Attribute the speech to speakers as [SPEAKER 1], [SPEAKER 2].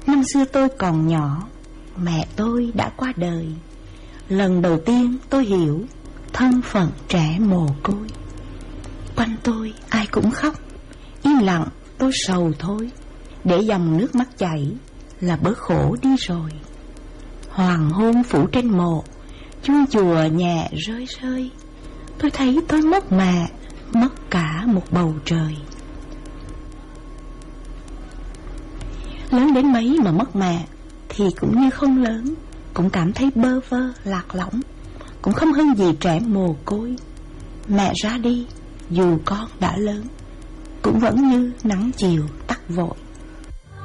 [SPEAKER 1] Năm xưa tôi còn nhỏ, mẹ tôi đã qua đời. Lần đầu tiên tôi hiểu thân phận trẻ mồ côi. Quanh tôi ai cũng khóc, im lặng tôi sầu thôi. Để dòng nước mắt chảy là bớt khổ đi rồi. Hoàng hôn phủ trên mộ, chuông chùa nhẹ rơi rơi. Tôi thấy tôi mất mẹ, mất cả một bầu trời. Lớn đến mấy mà mất mẹ thì cũng như không lớn, cũng cảm thấy bơ vơ lạc lõng, cũng không hơn gì trẻ mồ côi. Mẹ ra đi, dù con đã lớn, cũng vẫn như nắng chiều tắt vội.